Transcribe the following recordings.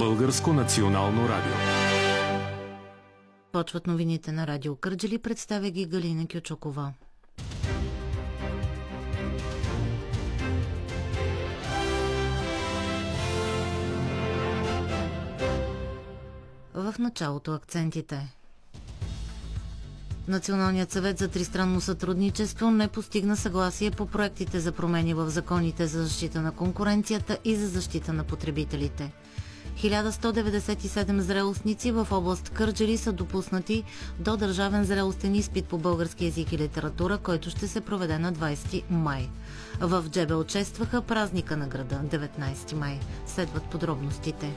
Българско национално радио. Почват новините на Радио Кърджали, представя ги Галина Кючукова. В началото акцентите. Националният съвет за тристранно сътрудничество не постигна съгласие по проектите за промени в законите за защита на конкуренцията и за защита на потребителите. 1197 зрелостници в област Кърджали са допуснати до държавен зрелостен изпит по български език и литература, който ще се проведе на 20 май. В Джебел честваха празника на града 19 май. Следват подробностите.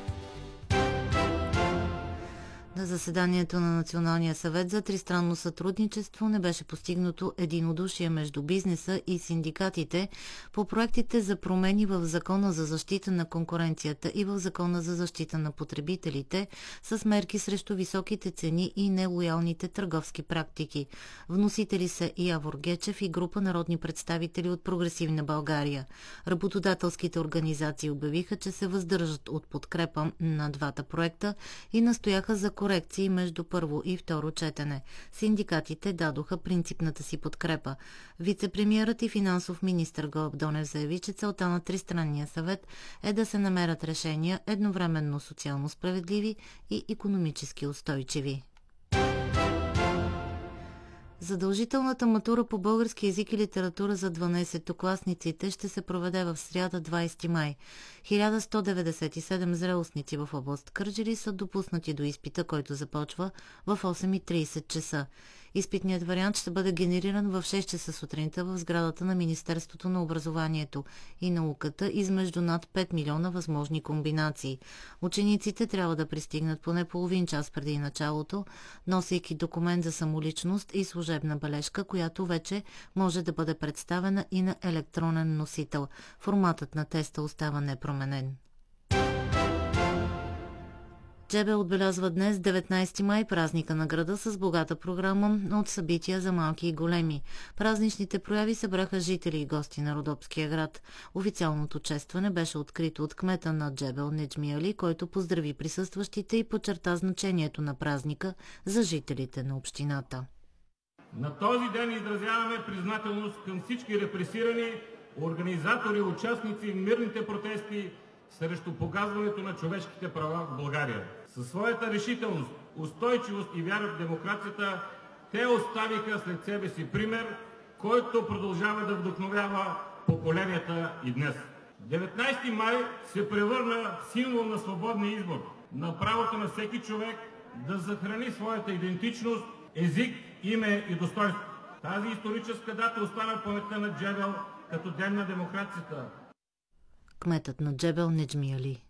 На заседанието на Националния съвет за тристранно сътрудничество не беше постигнато единодушие между бизнеса и синдикатите по проектите за промени в Закона за защита на конкуренцията и в Закона за защита на потребителите с мерки срещу високите цени и нелоялните търговски практики. Вносители са Явор Гечев и група народни представители от Прогресивна България. Работодателските организации обявиха, че се въздържат от подкрепа на двата проекта и настояха за корекции между първо и второ четене. Синдикатите дадоха принципната си подкрепа. Вицепремиерът и финансов министър Гълъб Донев заяви, че целта на Тристранния съвет е да се намерят решения едновременно социално справедливи и икономически устойчиви. Задължителната матура по български език и литература за 12-класниците ще се проведе в сряда 20 май. 1197 зрелостници в област Кърджали са допуснати до изпита, който започва в 8:30 часа. Изпитният вариант ще бъде генериран в 6 часа сутринта в сградата на Министерството на образованието и науката измежду над 5 милиона възможни комбинации. Учениците трябва да пристигнат поне половин час преди началото, носейки документ за самоличност и служебна бележка, която вече може да бъде представена и на електронен носител. Форматът на теста остава непроменен. Джебел отбелязва днес, 19 май, празника на града с богата програма от събития за малки и големи. Празничните прояви събраха жители и гости на Родопския град. Официалното честване беше открито от кмета на Джебел Неджми Али, който поздрави присъстващите и подчерта значението на празника за жителите на общината. На този ден изразяваме признателност към всички репресирани, организатори и участници в мирните протести срещу погазването на човешките права в България. Със своята решителност, устойчивост и вяра в демокрацията, те оставиха след себе си пример, който продължава да вдъхновява поколенията и днес. 19 май се превърна в символ на свободния избор, на правото на всеки човек да съхрани своята идентичност, език, име и достойнство. Тази историческа дата остана в паметта на Джебел като ден на демокрацията. Кметът на Джебел Неджми Али.